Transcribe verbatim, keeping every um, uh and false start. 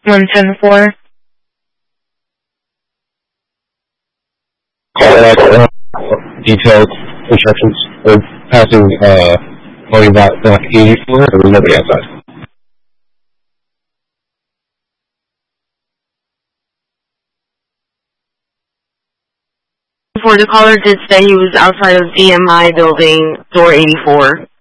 one ten four. Call out uh, detailed instructions. We're passing uh, loading block block eighty-four, and there's nobody outside. Before the caller did say he was outside of D M I building, door eighty-four.